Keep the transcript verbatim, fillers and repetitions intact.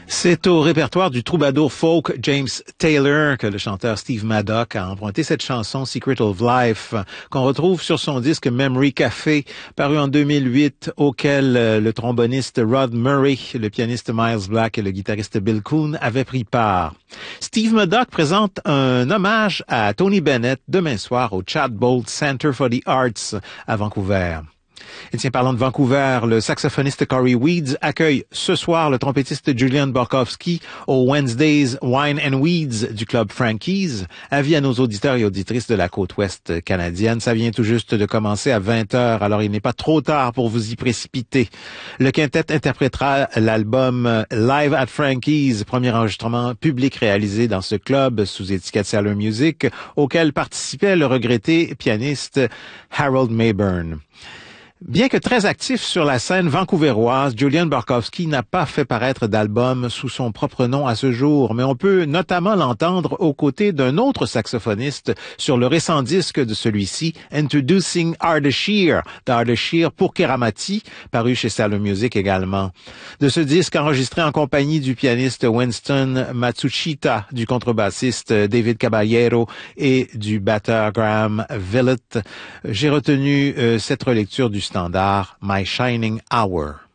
C'est au répertoire du troubadour folk James Taylor que le chanteur Steve Madoc a emprunté cette chanson Secret of Life qu'on retrouve sur son disque Memory Café paru en deux mille huit auquel le tromboniste Rod Murray, le pianiste Miles Black et le guitariste Bill Coon avaient pris part. Steve Madoc présente un hommage à Tony Bennett demain soir au Chad Bolt Center for the Arts à Vancouver. Et tiens, parlant de Vancouver, le saxophoniste Corey Weeds accueille ce soir le trompettiste Julian Borkowski au Wednesdays Wine and Weeds du club Frankie's. Avis à nos auditeurs et auditrices de la côte ouest canadienne, ça vient tout juste de commencer à vingt heures, alors il n'est pas trop tard pour vous y précipiter. Le quintet interprétera l'album Live at Frankie's, premier enregistrement public réalisé dans ce club sous étiquette Sailor Music, auquel participait le regretté pianiste Harold Mayburn. Bien que très actif sur la scène vancouvéroise, Julian Borkowski n'a pas fait paraître d'album sous son propre nom à ce jour, mais on peut notamment l'entendre aux côtés d'un autre saxophoniste sur le récent disque de celui-ci, Introducing Ardeshir, d'Ardeshir pour Keramati, paru chez Sailor Music également. De ce disque enregistré en compagnie du pianiste Winston Matsushita, du contrebassiste David Caballero et du batteur Graham Villett, j'ai retenu euh, cette relecture du standard My Shining Hour.